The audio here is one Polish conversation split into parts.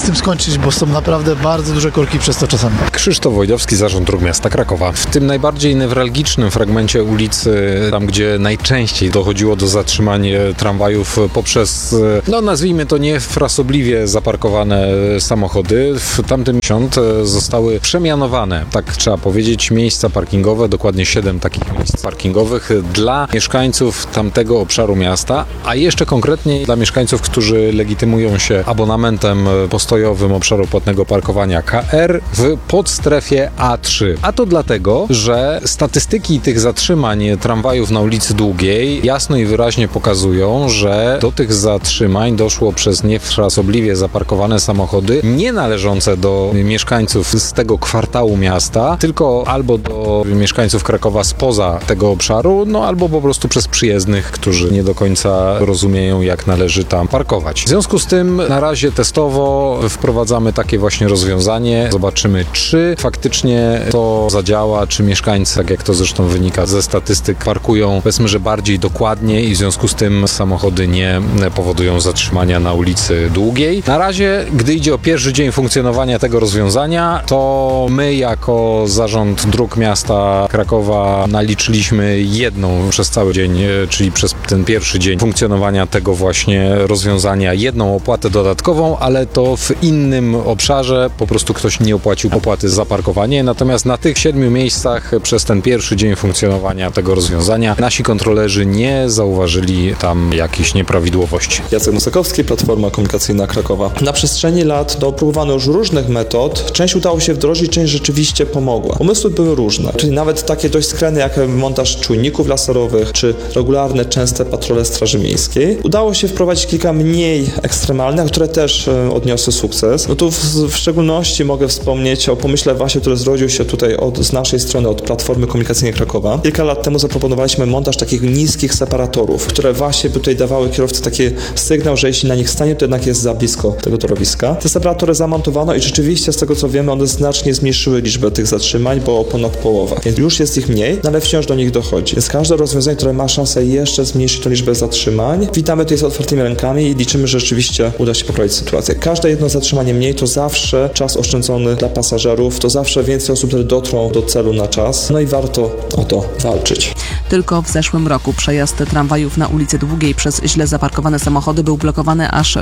tym skończyć, bo są naprawdę bardzo duże korki przez to czasami. Krzysztof Wojdowski, Zarząd Dróg Miasta Krakowa. W tym najbardziej newralgicznym fragmencie ulicy, tam gdzie najczęściej dochodziło do zatrzymań tramwajów poprzez, nazwijmy to niefrasobliwie zaparkowane samochody, w tamtym miesiącu zostały przemianowane, tak trzeba powiedzieć, miejsca parkingowe, dokładnie 7 takich miejsc parkingowych dla mieszkańców tamtego obszaru miasta, a jeszcze konkretniej dla mieszkańców, którzy legitymują się abonamentem postojowym obszaru płatnego parkowania KR w podstrefie A3. A to dlatego, że statystyki tych zatrzymań tramwajów na ulicy Długiej jasno i wyraźnie pokazują, że do tych zatrzymań doszło przez niefrasobliwie zaparkowane samochody nie należące do mieszkańców z tego kwartału miasta, tylko albo do mieszkańców Krakowa spoza tego obszaru, albo po prostu przez przyjezdnych, którzy nie do końca rozumieją, jak należy tam parkować. W związku z tym na razie testowo wprowadzamy takie właśnie rozwiązanie. Zobaczymy, czy faktycznie to zadziała, czy mieszkańcy, tak jak to zresztą wynika ze statystyk, parkują, powiedzmy, że bardziej dokładnie i w związku z tym samochody nie powodują zatrzymania na ulicy Długiej. Na razie, gdy idzie o pierwszy dzień funkcjonowania tego rozwiązania, to my jako Zarząd Dróg Miasta Krakowa naliczyliśmy jedną przez cały dzień, czyli przez ten pierwszy dzień funkcjonowania tego właśnie rozwiązania, jedną opłatę dodatkową, ale to w innym obszarze, po prostu ktoś nie opłacił opłaty za parkowanie, natomiast na tych 7 miejscach przez ten pierwszy dzień funkcjonowania tego rozwiązania nasi kontrolerzy nie zauważyli tam jakichś nieprawidłowości. Jacek Musakowski, Platforma Komunikacyjna Krakowa. Na przestrzeni lat próbowano już różnych metod, część udało się wdrożyć, część rzeczywiście pomogła. Pomysły były różne, czyli nawet takie dość skrajne jak montaż czujników laserowych, czy regularne, częste patrole Straży Miejskiej. Udało się wprowadzić kilka mniej ekstremalnych, które też odniosły sukces. Tu w szczególności mogę wspomnieć o pomyśle właśnie, który zrodził się tutaj z naszej strony, od Platformy Komunikacyjnej Krakowa. Kilka lat temu zaproponowaliśmy montaż takich niskich separatorów, które właśnie tutaj dawały kierowcy taki sygnał, że jeśli na nich stanie, to jednak jest za blisko tego torowiska. Te separatory zamontowano i rzeczywiście z tego co wiemy, one znacznie zmniejszyły liczbę tych zatrzymań, bo o ponad połowę. Więc już jest ich mniej, ale wciąż do nich dochodzi. Więc każde rozwiązanie, które ma szansę jeszcze zmniejszyć tę liczbę zatrzymań, witamy tutaj z otwartymi rękami i liczymy, że rzeczywiście uda się poprawić sytuację. Każde jedno zatrzymanie mniej to zawsze czas oszczędzony dla pasażerów, to zawsze więcej osób, które dotrą do celu na czas. I warto o to walczyć. Tylko w zeszłym roku przejazd tramwajów na ulicy Długiej przez źle zaparkowane samochody był blokowany aż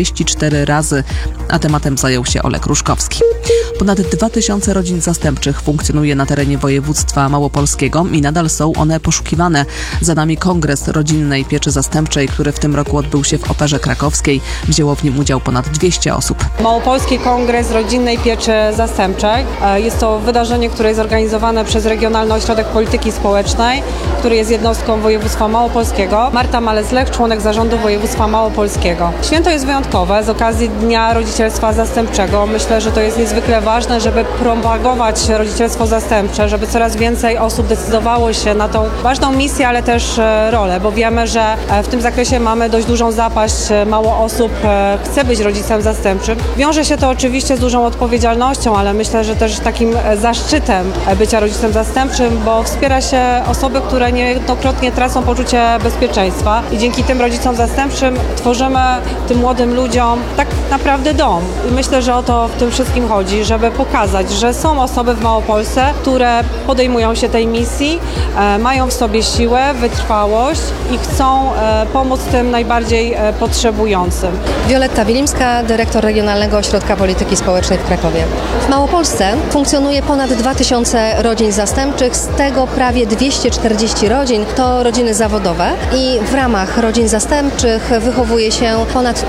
44 razy, a tematem zajął się Olek Ruszkowski. Ponad 2000 rodzin zastępczych funkcjonuje na terenie województwa małopolskiego i nadal są one poszukiwane. Za nami kongres rodzinnej pieczy zastępczej, który w tym roku odbył się w Operze Krakowskiej. Wzięło w nim udział ponad 200 osób. Małopolski Kongres Rodzinnej Pieczy Zastępczej. Jest to wydarzenie, które jest organizowane przez Regionalny Ośrodek Polityki Społecznej, który jest jednostką województwa małopolskiego. Marta Malec-Lech, członek zarządu województwa małopolskiego. Święto jest wyjątkowe z okazji Dnia Rodzicielstwa Zastępczego. Myślę, że to jest niezwykle ważne, żeby propagować rodzicielstwo zastępcze, żeby coraz więcej osób decydowało się na tą ważną misję, ale też rolę, bo wiemy, że w tym zakresie mamy dość dużą zapaść. Mało osób chce być rodzicem zastępczym. Wiąże się to oczywiście z dużą odpowiedzialnością, ale myślę, że też takim zaszczytem bycia rodzicem zastępczym, bo wspiera się osoby, które niejednokrotnie tracą poczucie bezpieczeństwa i dzięki tym rodzicom zastępczym tworzymy tym młodym ludziom tak naprawdę dom. I myślę, że o to w tym wszystkim chodzi, żeby pokazać, że są osoby w Małopolsce, które podejmują się tej misji, mają w sobie siłę, wytrwałość i chcą pomóc tym najbardziej potrzebującym. Wioletta Wilimska, dyrektor Regionalnego Ośrodka Polityki Społecznej w Krakowie. W Małopolsce funkcjonuje ponad 2000 rodzin zastępczych, z tego prawie 240 rodzin to rodziny zawodowe i w ramach rodzin zastępczych wychowuje się ponad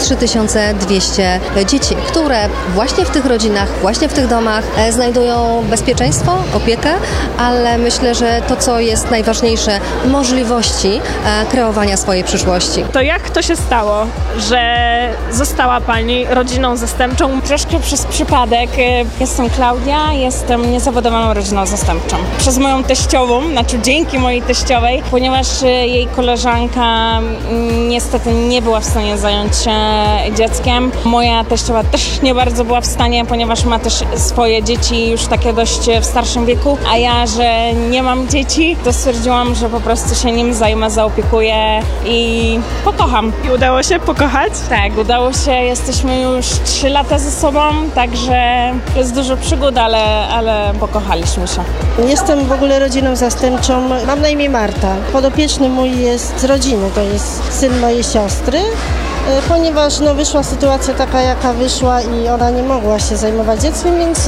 3200 dzieci, które właśnie w tych rodzinach, właśnie w tych domach znajdują bezpieczeństwo, opiekę, ale myślę, że to, co jest najważniejsze, możliwości kreowania swojej przyszłości. To jak to się stało, że została Pani rodziną zastępczą? Troszkę przez przypadek. Jestem Klaudia, jestem niezawodową rodziną zastępczą. Przez moją teściową, dzięki mojej teściowej, ponieważ jej koleżanka niestety nie była w stanie zająć się dzieckiem. Moja teściowa też nie bardzo była w stanie, ponieważ ma też swoje dzieci już takie dość w starszym wieku, a ja, że nie mam dzieci, to stwierdziłam, że po prostu się nim zajmę, zaopiekuję i pokocham. I udało się pokochać? Tak, udało się. Jesteśmy już 3 lata ze sobą, także jest dużo przygód, ale pokochaliśmy się. Jestem w ogóle rodziną zastępczą. Mam na imię Marta. Podopieczny mój jest z rodziny, to jest syn mojej siostry. Ponieważ wyszła sytuacja taka, jaka wyszła i ona nie mogła się zajmować dzieckiem, więc